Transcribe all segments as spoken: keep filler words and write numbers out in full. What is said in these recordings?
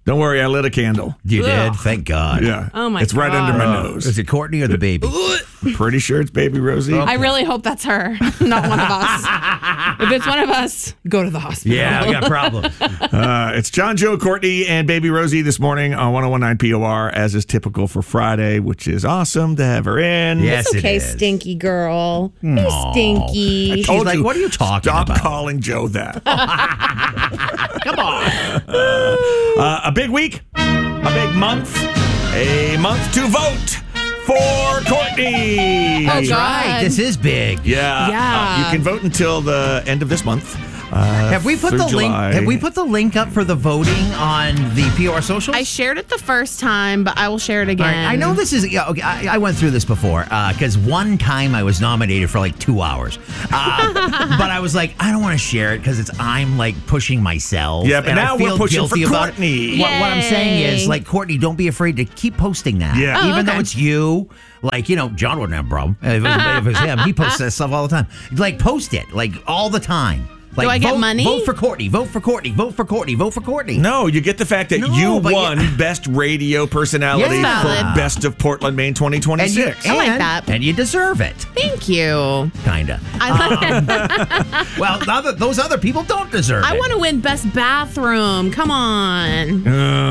Don't worry, I lit a candle. You Ugh. did? Thank God. Yeah. Oh, my It's right God. under my Uh, nose. Is it Courtney or the baby? I'm pretty sure it's baby Rosie. I really hope that's her, not one of us. If it's one of us, go to the hospital. Yeah, we got problems. Uh, it's John, Joe, Courtney, and baby Rosie this morning on one oh one point nine P O R, as is typical for Friday, which is awesome to have her in. Yes, It's okay, it is. stinky girl. You're Aw. stinky. She's Told like, you, what are you talking Stop about? calling Joe that. Come on. Uh, a big week, a big month, a month to vote for Courtney. Oh, That's God. right. This is big. Yeah. Yeah. Uh, you can vote until the end of this month. Uh, Have we put through the July. link? Have we put the link up for the voting on the P O R socials? I shared it the first time, but I will share it All again. right, I know this is. Yeah, okay, I, I went through this before because one time I was nominated for like two hours, uh, but I was like, I don't want to share it because it's I'm like pushing myself. Yeah, but and now I feel we're pushing guilty for about Courtney. It. What, what I'm saying is, Yay. like, Courtney, don't be afraid to keep posting that. Yeah. Oh, even though okay. it's you. Like, you know, John wouldn't have a problem if it was, if it was him. He posts that stuff all the time. Like, post it like all the time. Like, Do I get vote, money? Vote for Courtney. Vote for Courtney. Vote for Courtney. Vote for Courtney. No, you get the fact that No, you but won yeah. Best Radio Personality Yeah. for Valid. Best of Portland, Maine twenty twenty-six. And you, I like and- that. And you deserve it. Thank you. Kinda. I, like Well, other, those other people don't deserve I it. want to win best bathroom. Come on.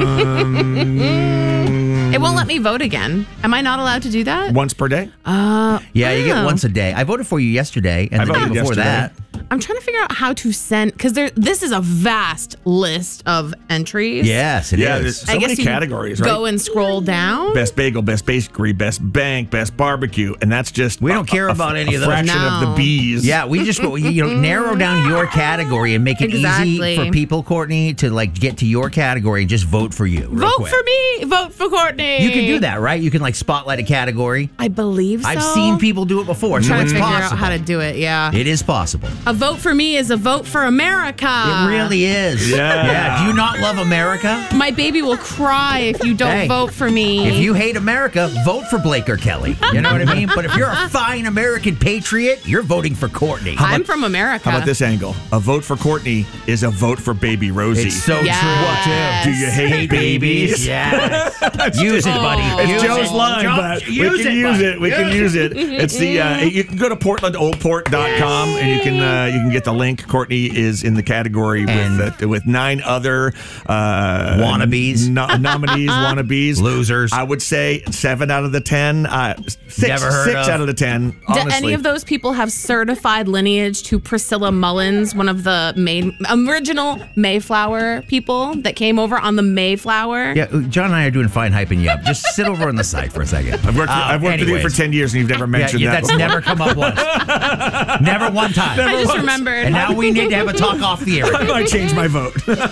Um, It won't let me vote again. Am I not allowed to do that? once per day. Uh, Yeah, you get wow. once a day. I voted for you yesterday and I the day voted before yesterday. that. I'm trying to figure out how to send because there. This is a vast list of entries. Yes, it is. Yeah, there's so I guess many you categories, right? Go and scroll down. Best bagel, best bakery, best bank, best barbecue, and that's just We don't care about any a of those. fraction of the No. bees. Yeah, we just you know narrow down your category and make it Exactly. easy for people, Courtney, to like get to your category and just vote for you. real Vote quick. for me. Vote for Courtney. You can do that, right? You can like spotlight a category. I believe so. I've seen people do it before, so trying it's to figure possible. out how to do it. Yeah. It is possible. A vote for me is a vote for America. It really is. Yeah. Yeah. Do you not love America? My baby will cry if you don't Hey, vote for me. If you hate America, vote for Blake or Kelly. You know what I mean? But if you're a fine American patriot, you're voting for Courtney. I'm from America. How about this angle? A vote for Courtney is a vote for baby Rosie. It's so Yes. true, too. Do you hate babies? Yes. Use it, buddy. It's Use Joe's it. line, Joe- but use we can it, use buddy. it. We can use it. It's the uh, you can go to portland old port dot com and you can uh, you can get the link. Courtney is in the category And- with uh, with nine other uh, Wannabes. no, nominees, wannabes, Losers. I would say seven out of the ten. Uh, six Never heard six of. out of the ten. Do Honestly. any of those people have certified lineage to Priscilla Mullins, one of the May, original Mayflower people that came over on the Mayflower? Yeah, John and I are doing fine hyping you up. Just sit over on the side for a second. I've worked, Uh, I've worked with you for anyways. ten years and you've never Yeah, mentioned yeah, that. that's before. never come up once. Never one time. I just remembered. And now we need to have a talk off the air. I might change my vote.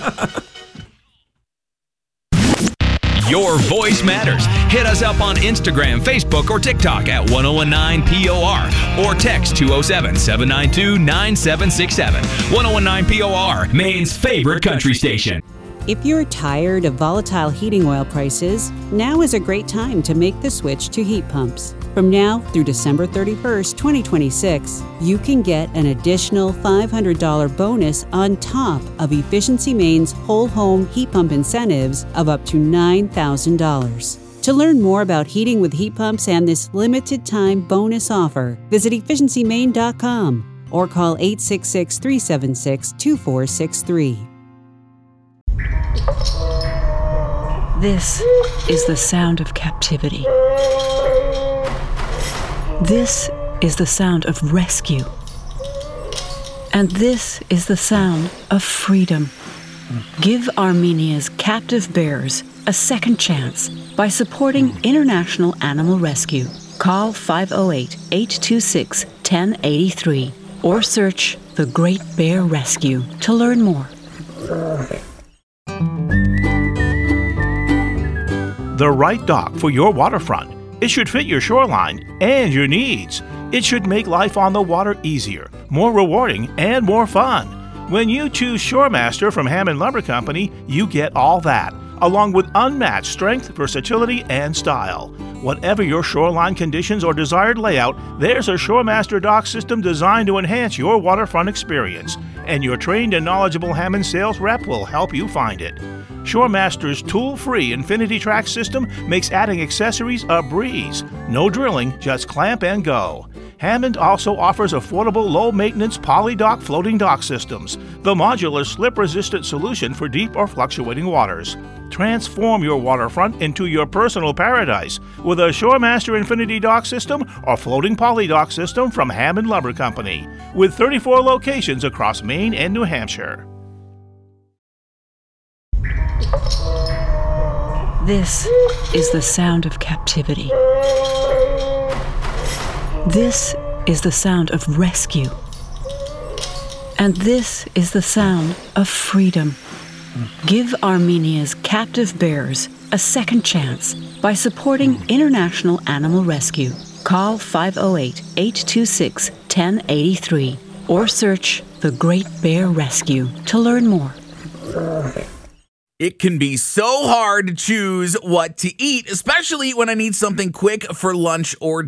Your voice matters. Hit us up on Instagram, Facebook, or TikTok at ten nineteen P O R or text two oh seven, seven nine two, nine seven six seven. ten nineteen P O R, Maine's favorite country station. If you're tired of volatile heating oil prices, now is a great time to make the switch to heat pumps. From now through December thirty-first, twenty twenty-six, you can get an additional five hundred dollars bonus on top of Efficiency Maine's whole home heat pump incentives of up to nine thousand dollars. To learn more about heating with heat pumps and this limited time bonus offer, visit efficiency maine dot com or call eight six six, three seven six, two four six three. This is the sound of captivity. This is the sound of rescue. And this is the sound of freedom. Give Armenia's captive bears a second chance by supporting International Animal Rescue. Call five oh eight, eight two six, one oh eight three or search The Great Bear Rescue to learn more. The right dock for your waterfront. It should fit your shoreline and your needs. It should make life on the water easier, more rewarding, and more fun. When you choose ShoreMaster from Hammond Lumber Company, you get all that, along with unmatched strength, versatility, and style. Whatever your shoreline conditions or desired layout, there's a ShoreMaster dock system designed to enhance your waterfront experience, and your trained and knowledgeable Hammond sales rep will help you find it. ShoreMaster's tool-free Infinity Track system makes adding accessories a breeze. No drilling, just clamp and go. Hammond also offers affordable low-maintenance poly-dock floating dock systems, the modular slip-resistant solution for deep or fluctuating waters. Transform your waterfront into your personal paradise with a ShoreMaster Infinity Dock system or floating poly dock system from Hammond Lumber Company, with thirty-four locations across Maine and New Hampshire. This is the sound of captivity. This is the sound of rescue. And this is the sound of freedom. Give Armenia's captive bears a second chance by supporting International Animal Rescue. Call five oh eight, eight two six, one oh eight three or search The Great Bear Rescue to learn more. It can be so hard to choose what to eat, especially when I need something quick for lunch or